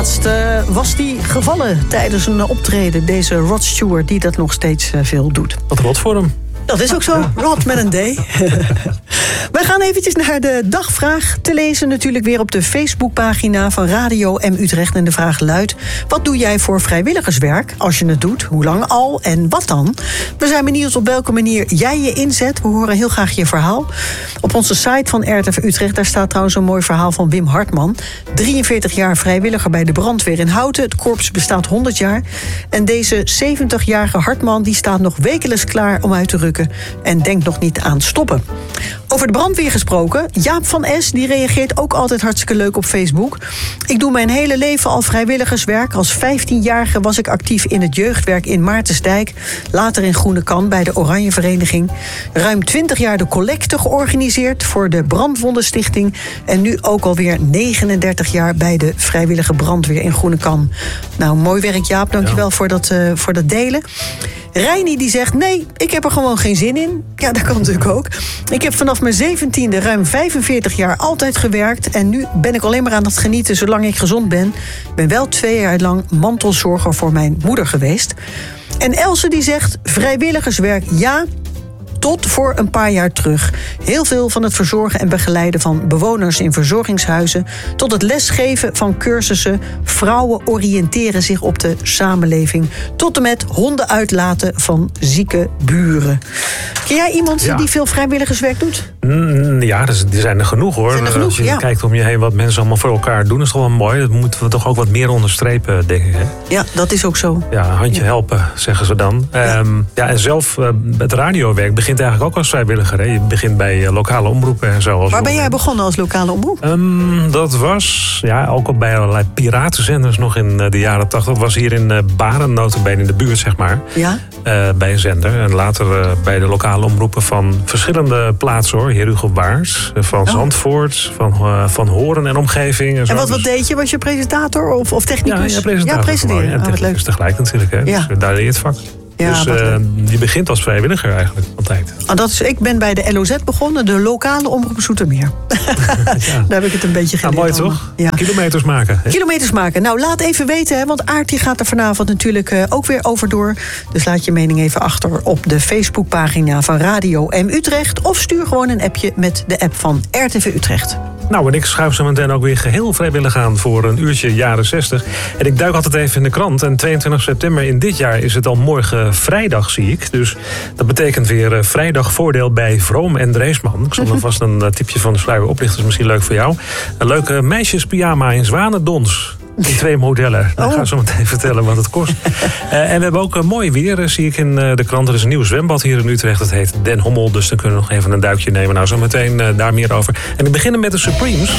laatst was die gevallen tijdens een optreden. Deze Rod Stewart, die dat nog steeds veel doet. Wat rot voor hem. Dat is ook zo, Rod met een D. Wij gaan eventjes naar de dagvraag. Te lezen natuurlijk weer op de Facebookpagina van Radio M Utrecht. En de vraag luidt: wat doe jij voor vrijwilligerswerk? Als je het doet, hoe lang al en wat dan? We zijn benieuwd op welke manier jij je inzet. We horen heel graag je verhaal. Op onze site van RTV Utrecht, daar staat trouwens een mooi verhaal van Wim Hartman. 43 jaar vrijwilliger bij de brandweer in Houten. Het korps bestaat 100 jaar. En deze 70-jarige Hartman die staat nog wekelijks klaar om uit te rukken. En denkt nog niet aan stoppen. Over de brandweer gesproken, Jaap van S. die reageert ook altijd hartstikke leuk op Facebook. Ik doe mijn hele leven al vrijwilligerswerk. Als 15-jarige was ik actief in het jeugdwerk in Maartensdijk. Later in Groenekan bij de Oranje Vereniging. Ruim 20 jaar de collecte georganiseerd voor de Brandwondenstichting. En nu ook alweer 39 jaar bij de vrijwillige brandweer in Groenekan. Nou, mooi werk Jaap, dankjewel voor dat delen. Reini die zegt, nee, ik heb er gewoon geen zin in. Ja, dat kan natuurlijk ook. Ik heb vanaf mijn 17e ruim 45 jaar altijd gewerkt. En nu ben ik alleen maar aan het genieten zolang ik gezond ben. Ik ben wel 2 jaar lang mantelzorger voor mijn moeder geweest. En Else die zegt, vrijwilligerswerk ja, tot voor een paar jaar terug. Heel veel van het verzorgen en begeleiden van bewoners in verzorgingshuizen, tot het lesgeven van cursussen. Vrouwen oriënteren zich op de samenleving. Tot en met honden uitlaten van zieke buren. Ken jij iemand die veel vrijwilligerswerk doet? Ja, er zijn er genoeg hoor. Als je kijkt om je heen wat mensen allemaal voor elkaar doen, is toch wel mooi. Dat moeten we toch ook wat meer onderstrepen, denk ik. Hè? Ja, dat is ook zo. Ja, handje helpen, zeggen ze dan. En zelf, het radiowerk begint eigenlijk ook als vrijwilliger. Hè? Je begint bij lokale omroepen en zo. Waar ben jij begonnen als lokale omroep? Dat was ook al bij allerlei piratenzenders nog in de jaren 80. Dat was hier in Baren, notabene in de buurt, zeg maar. Ja? Bij een zender. En later bij de lokale omroepen van verschillende plaatsen, hoor. Heer Hugo Baars, van Zandvoort, van Horen en omgeving. En wat deed je? Was je presentator of technicus? Ja, presentator. Ja, presenteren. En technicus tegelijk natuurlijk. Hè? Ja. Dus daar leer je het vak. Ja, dus je begint als vrijwilliger eigenlijk altijd. Ik ben bij de LOZ begonnen, de lokale omroep Zoetermeer. Daar heb ik het een beetje geleerd. Mooi toch? Ja. Kilometers maken. Hè? Kilometers maken. Nou, laat even weten, hè, want Aart die gaat er vanavond natuurlijk ook weer over door. Dus laat je mening even achter op de Facebookpagina van Radio M Utrecht. Of stuur gewoon een appje met de app van RTV Utrecht. Nou, en ik schuif zo meteen ook weer geheel vrijwillig aan voor een uurtje jaren 60. En ik duik altijd even in de krant. En 22 september in dit jaar is het al morgen vrijdag, zie ik. Dus dat betekent weer vrijdag voordeel bij Vroom en Dreesman. Ik zal alvast een tipje van de sluier oplichten, is misschien leuk voor jou. Een leuke meisjespyjama in zwanendons. In 2 modellen. Ik ga zo meteen vertellen wat het kost. En we hebben ook mooi weer, zie ik in de krant. Er is een nieuw zwembad hier in Utrecht. Dat heet Den Hommel. Dus dan kunnen we nog even een duikje nemen. Nou, zo meteen daar meer over. En we beginnen met de Supremes.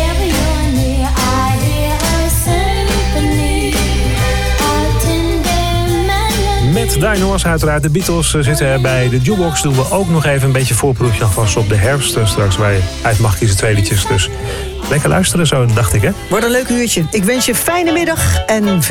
Met Dino's uiteraard. De Beatles zitten erbij. De Jukebox doen we ook nog even een beetje voorproefje alvast op de herfst. Straks waar je uit mag kiezen 2 liedjes. Dus lekker luisteren zo, dacht ik, hè? Wordt een leuk uurtje. Ik wens je een fijne middag en veel